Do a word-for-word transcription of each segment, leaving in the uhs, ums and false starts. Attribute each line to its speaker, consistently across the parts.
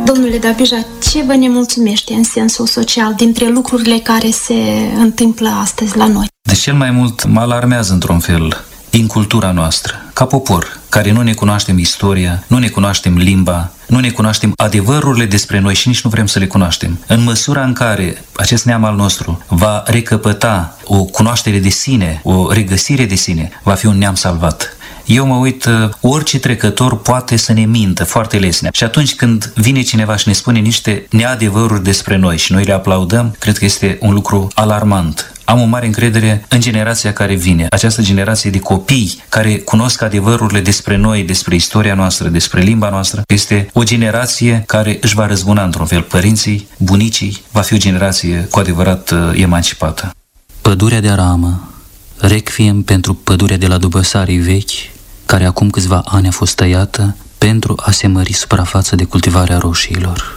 Speaker 1: Domnule Dabija, ce vă nemulțumește în sensul social dintre lucrurile care se întâmplă astăzi la noi?
Speaker 2: De cel mai mult mă alarmează într-un fel incultura noastră, ca popor, care nu ne cunoaștem istoria, nu ne cunoaștem limba, nu ne cunoaștem adevărurile despre noi și nici nu vrem să le cunoaștem. În măsura în care acest neam al nostru va recăpăta o cunoaștere de sine, o regăsire de sine, va fi un neam salvat. Eu mă uit, orice trecător poate să ne mintă foarte lesne. Și atunci când vine cineva și ne spune niște neadevăruri despre noi și noi le aplaudăm, cred că este un lucru alarmant. Am o mare încredere în generația care vine, această generație de copii care cunosc adevărurile despre noi, despre istoria noastră, despre limba noastră. Este o generație care își va răzbuna într-un fel părinții, bunicii, va fi o generație cu adevărat emancipată.
Speaker 3: Pădurea de aramă, requiem pentru pădurea de la Dubăsarii vechi, care acum câțiva ani a fost tăiată pentru a se mări suprafața de cultivare a roșiilor.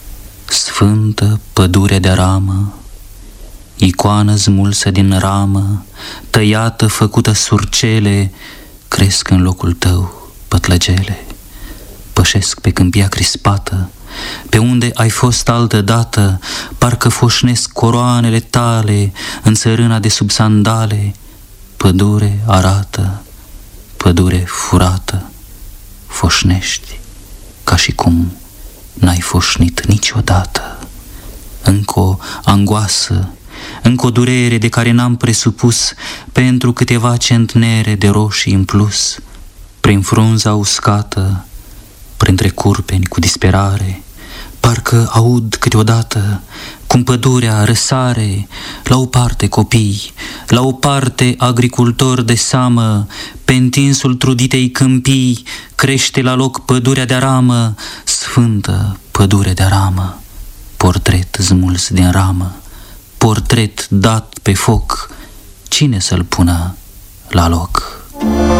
Speaker 3: Sfântă pădurea de aramă, icoană smulsă din ramă, tăiată, făcută surcele, cresc în locul tău pătlăgele. Pășesc pe câmpia crispată, pe unde ai fost altădată, parcă foșnesc coroanele tale în țărâna de sub sandale. Pădure arată, pădure furată, foșnești ca și cum n-ai foșnit niciodată. Încă o angoasă, încă o durere de care n-am presupus pentru câteva centnere de roșii în plus. Prin frunza uscată, printre curpeni cu disperare, parcă aud câteodată cum pădurea răsare, la o parte copii, la o parte agricultori de seamă, pe întinsul truditei câmpii crește la loc pădurea de aramă, sfântă pădure de aramă, portret smuls din ramă, portret dat pe foc, cine să-l pună la loc?